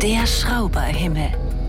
Der Schrauberhimmel.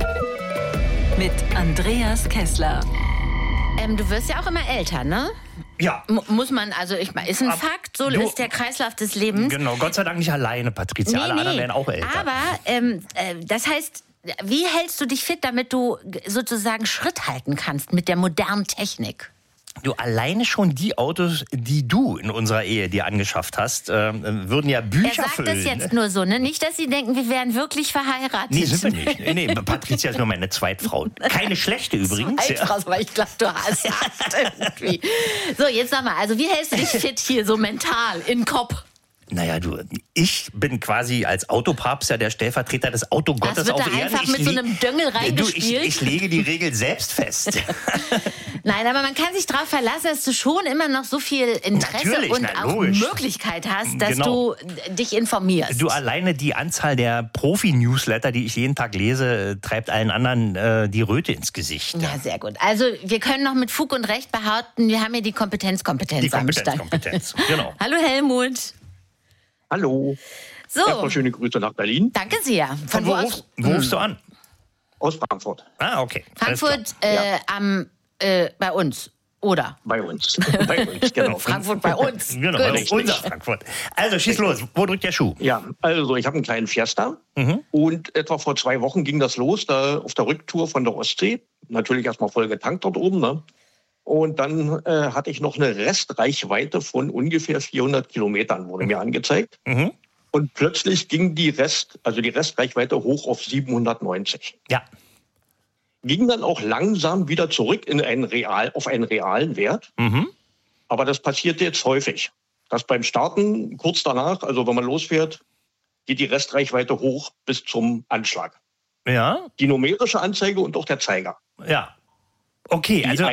Mit Andreas Kessler. Du wirst ja auch immer älter, ne? Ja. Muss man, also ist ein Fakt, so ist der Kreislauf des Lebens. Genau, Gott sei Dank nicht alleine, Patricia. Alle anderen werden auch älter. Aber das heißt, wie hältst du dich fit, damit du sozusagen Schritt halten kannst mit der modernen Technik? Du, alleine schon die Autos, die du in unserer Ehe dir angeschafft hast, würden ja Bücher füllen. Er sagt das jetzt nur so, ne? Nicht, dass Sie denken, wir wären wirklich verheiratet. Nee, sind wir nicht. Nee, Patricia ist nur meine Zweitfrau. Keine schlechte übrigens. Zweitfrau, aber ich glaube, du hast irgendwie. So, jetzt sag mal, also wie hältst du dich fit hier so mental, in Kopf? Naja, ich bin quasi als Autopapst ja der Stellvertreter des Autogottes auf Erden. Das wird da einfach mit so einem Döngel reingespielt. Ich lege die Regel selbst fest. Nein, aber man kann sich darauf verlassen, dass du schon immer noch so viel Interesse auch Möglichkeit hast, dass du dich informierst. Du, alleine die Anzahl der Profi-Newsletter, die ich jeden Tag lese, treibt allen anderen die Röte ins Gesicht. Ja, sehr gut. Also wir können noch mit Fug und Recht behaupten, wir haben hier die Kompetenz am Start. Genau. Hallo Helmut. Hallo. So. Erstmal schöne Grüße nach Berlin. Danke sehr. Von wo rufst du an? Aus Frankfurt. Ah, okay. Frankfurt bei uns, oder? Bei uns, genau. Frankfurt bei uns. Genau, unser Frankfurt. Also schieß los, wo drückt der Schuh? Ja, also ich habe einen kleinen Fiesta und etwa vor 2 Wochen ging das los, da auf der Rücktour von der Ostsee. Natürlich erstmal voll getankt dort oben, ne? Und dann hatte ich noch eine Restreichweite von ungefähr 400 Kilometern, wurde mir angezeigt. Und plötzlich ging die Restreichweite hoch auf 790. Ja. Ging dann auch langsam wieder zurück auf einen realen Wert. Aber das passiert jetzt häufig. Dass beim Starten, kurz danach, also wenn man losfährt, geht die Restreichweite hoch bis zum Anschlag. Ja. Die numerische Anzeige und auch der Zeiger. Ja. Okay, also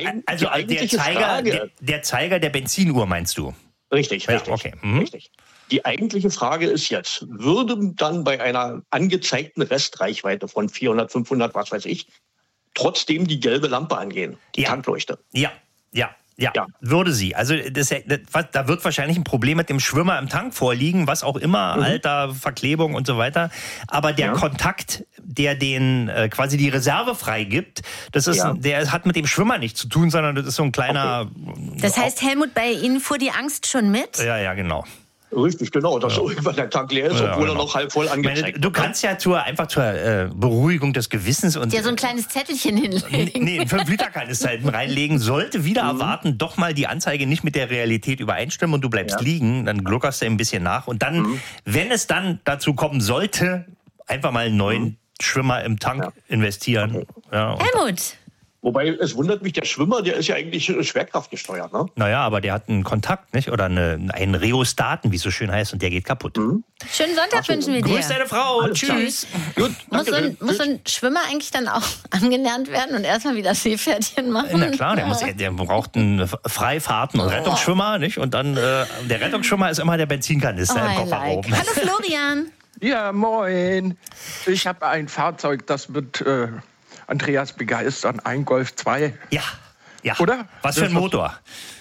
der Zeiger der Benzinuhr meinst du? Richtig. Okay. Richtig. Die eigentliche Frage ist jetzt, würde dann bei einer angezeigten Restreichweite von 400, 500, was weiß ich, trotzdem die gelbe Lampe angehen, die Tankleuchte? Ja, würde sie. Also da wird wahrscheinlich ein Problem mit dem Schwimmer im Tank vorliegen, was auch immer, Alter, Verklebung und so weiter. Aber der Kontakt, der den quasi die Reserve freigibt, der hat mit dem Schwimmer nichts zu tun, sondern das ist so ein kleiner... Okay. Das heißt, Helmut, bei Ihnen fuhr die Angst schon mit? Ja, genau. Richtig, genau, dass irgendwann der Tank leer ist, obwohl er noch halb voll angezeigt wird. Du kannst ja einfach zur Beruhigung des Gewissens und so ein kleines Zettelchen hinlegen. Nee, 5-Liter-Kanister hinten reinlegen, sollte wieder erwarten, doch mal die Anzeige nicht mit der Realität übereinstimmen und du bleibst liegen, dann gluckerst du ein bisschen nach und dann, wenn es dann dazu kommen sollte, einfach mal einen neuen Schwimmer im Tank investieren. Okay. Ja, Helmut! Wobei, es wundert mich, der Schwimmer, der ist ja eigentlich schwerkraftgesteuert, ne? Naja, aber der hat einen Kontakt, nicht? Oder einen Rheostaten, wie es so schön heißt, und der geht kaputt. Schönen Sonntag wünschen wir dir. Grüß deine Frau. Tschüss. Gut, muss so ein Schwimmer eigentlich dann auch angelernt werden und erstmal wieder Seepferdchen machen? Na klar, der braucht einen Freifahrten- und Rettungsschwimmer, nicht? Und dann, der Rettungsschwimmer ist immer der Benzinkanister im Kofferraum. Hallo Florian. Ja, moin. Ich habe ein Fahrzeug, das wird Andreas begeistern. Ein Golf 2. Ja. Oder? Was für ein Motor?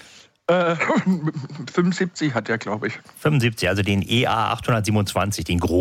75 hat er, glaube ich. 75, also den EA 827, den großen.